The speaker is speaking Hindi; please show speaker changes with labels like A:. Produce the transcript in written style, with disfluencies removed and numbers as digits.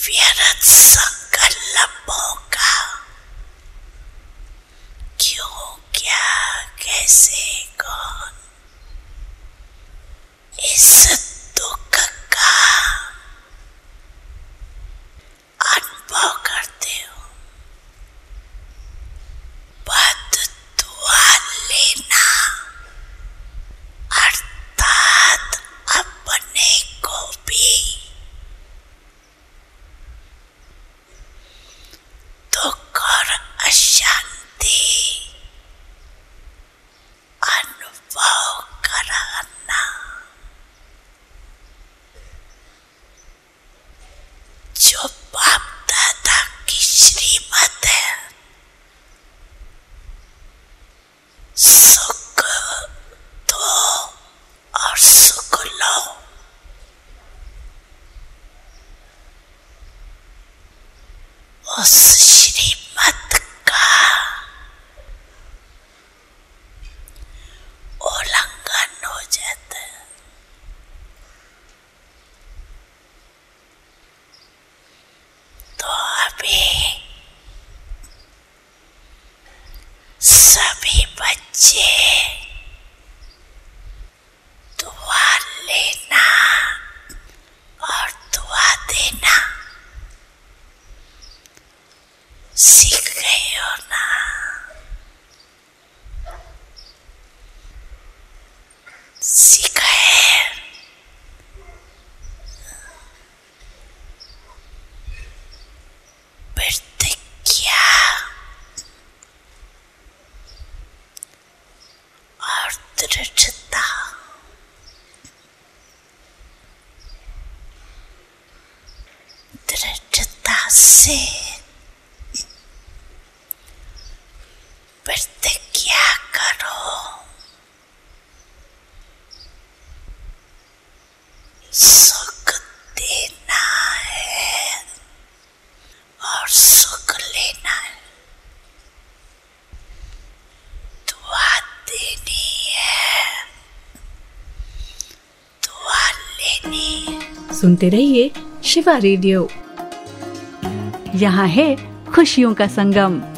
A: व्यर्थ संकल्पों का क्यों, क्या, कैसे, कौन, इस दुख का अनुभव करते हो। बद दुआ लेना अर्थात अपने को भी दुख और अशांति अनुभव कराना। जो बाप दादा की श्रीमत है, सुख दो और सुख लो। उस श्रीमत का उल्लंघन हो जाता है। तो अभी सभी बच्चे दुआ लेना और दुआ देना सीख गए हो ना। सीखा है। प्रतिज्ञा और दृढ़ता, दृढ़ता से प्रतिज्ञा करो। सुख देना है और सुख लेना है। दुआ देनी है, दुआ लेनी है।
B: सुनते रहिए शिवा रेडियो। यहाँ है खुशियों का संगम।